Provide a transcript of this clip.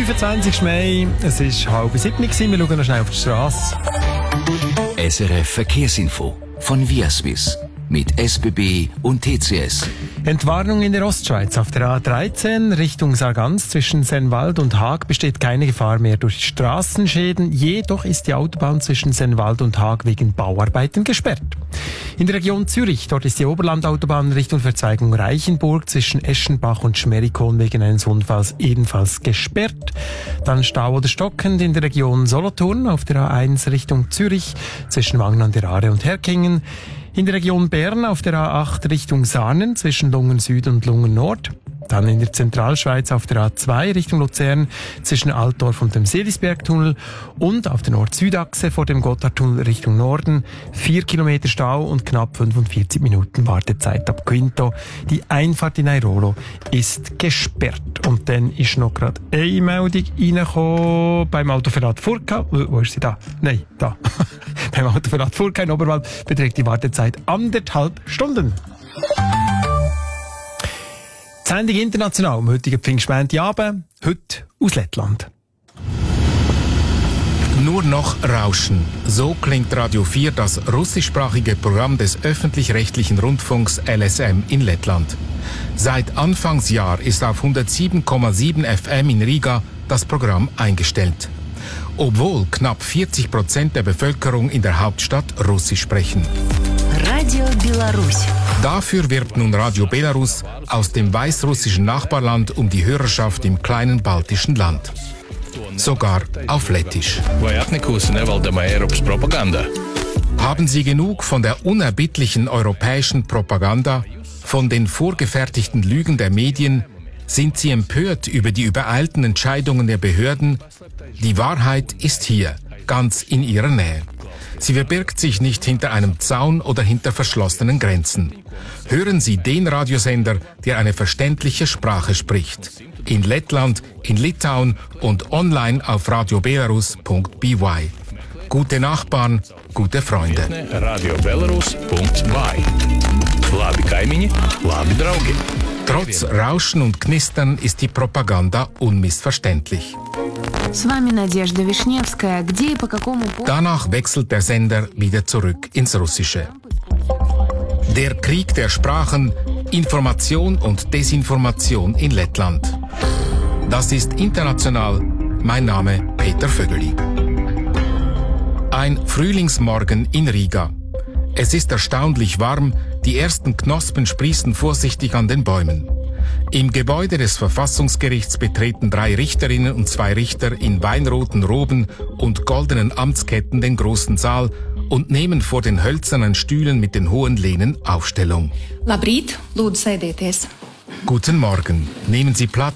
25. Mai, es war 6:30, wir schauen noch schnell auf die Straße. SRF Verkehrsinfo von Viaswiss mit SBB und TCS. Entwarnung in der Ostschweiz. Auf der A13 Richtung Sargans zwischen Sennwald und Haag besteht keine Gefahr mehr durch Straßenschäden. Jedoch ist die Autobahn zwischen Sennwald und Haag wegen Bauarbeiten gesperrt. In der Region Zürich, dort ist die Oberlandautobahn Richtung Verzweigung Reichenburg zwischen Eschenbach und Schmerikon wegen eines Unfalls ebenfalls gesperrt. Dann Stau oder stockend in der Region Solothurn auf der A1 Richtung Zürich zwischen Wangen an der Aare und Herkingen. In der Region Bern auf der A8 Richtung Sarnen zwischen Lungen Süd und Lungen Nord. Dann in der Zentralschweiz auf der A2 Richtung Luzern zwischen Altdorf und dem Seelisbergtunnel und auf der Nord-Süd-Achse vor dem Gotthardtunnel Richtung Norden 4 Kilometer Stau und knapp 45 Minuten Wartezeit ab Quinto. Die Einfahrt in Airolo ist gesperrt. Und dann ist noch gerade eine Meldung reingekommen beim Autoverrat Furka. Wo ist sie da? Nein, da. Beim Autoverrat Furka in Oberwald beträgt die Wartezeit 1,5 Stunden. Die Sendung international am heutigen Pfingstmontagabend, heute aus Lettland. Nur noch Rauschen. So klingt Radio 4, das russischsprachige Programm des öffentlich-rechtlichen Rundfunks LSM in Lettland. Seit Anfangsjahr ist auf 107,7 FM in Riga das Programm eingestellt. Obwohl knapp 40% der Bevölkerung in der Hauptstadt Russisch sprechen. Radio Belarus. Dafür wirbt nun Radio Belarus aus dem weißrussischen Nachbarland um die Hörerschaft im kleinen baltischen Land. Sogar auf Lettisch. Haben Sie genug von der unerbittlichen europäischen Propaganda, von den vorgefertigten Lügen der Medien? Sind Sie empört über die übereilten Entscheidungen der Behörden? Die Wahrheit ist hier, ganz in Ihrer Nähe. Sie verbirgt sich nicht hinter einem Zaun oder hinter verschlossenen Grenzen. Hören Sie den Radiosender, der eine verständliche Sprache spricht. In Lettland, in Litauen und online auf radiobelarus.by. Gute Nachbarn, gute Freunde. Trotz Rauschen und Knistern ist die Propaganda unmissverständlich. Danach wechselt der Sender wieder zurück ins Russische. Der Krieg der Sprachen, Information und Desinformation in Lettland. Das ist international. Mein Name Peter Vögeli. Ein Frühlingsmorgen in Riga. Es ist erstaunlich warm, die ersten Knospen sprießen vorsichtig an den Bäumen. Im Gebäude des Verfassungsgerichts betreten 3 Richterinnen und 2 Richter in weinroten Roben und goldenen Amtsketten den großen Saal und nehmen vor den hölzernen Stühlen mit den hohen Lehnen Aufstellung. Labrīt, lūdzu sēdieties. Guten Morgen, nehmen Sie Platz.